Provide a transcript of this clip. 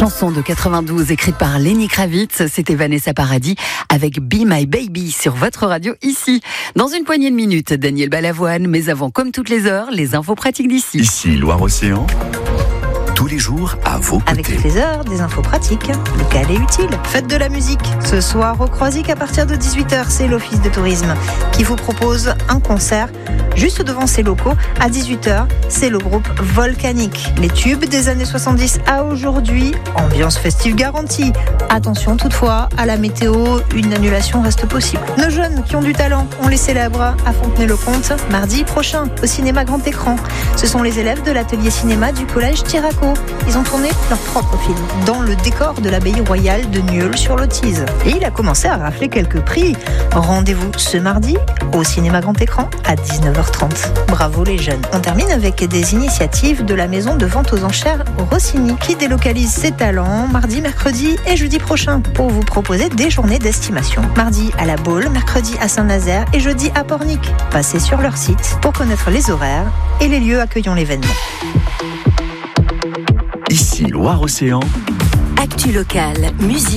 Chanson de 92 écrite par Lenny Kravitz, c'était Vanessa Paradis avec Be My Baby sur votre radio ici. Dans une poignée de minutes, Daniel Balavoine, mais avant, comme toutes les heures, les infos pratiques d'ici. Ici, Loire-Océan, tous les jours à vos côtés. Avec toutes les heures, des infos pratiques, locales et utiles. Fête de la musique. Ce soir, au Croisic, à partir de 18h, c'est l'Office de tourisme qui vous propose un concert juste devant ses locaux. À 18h, c'est le groupe Volcanique. Les tubes des années 70 à aujourd'hui, ambiance festive garantie. Attention toutefois à la météo, une annulation reste possible. Nos jeunes qui ont du talent, on les célèbre à Fontenay-le-Comte mardi prochain au cinéma grand écran. Ce sont les élèves de l'atelier cinéma du collège Tiraco. Ils ont tourné leur propre film dans le décor de l'abbaye royale de Nieul-sur-l'Autise. Et il a commencé à rafler quelques prix. Rendez-vous ce mardi au cinéma grand écran à 19h30. Bravo les jeunes. On termine avec des initiatives de la maison de vente aux enchères Rossini qui délocalise ses talents mardi, mercredi et jeudi prochain pour vous proposer des journées d'estimation. Mardi à la Baule, mercredi à Saint-Nazaire et jeudi à Pornic. Passez sur leur site pour connaître les horaires et les lieux accueillant l'événement. Ici, Loire-Océan. Actu locale, musique.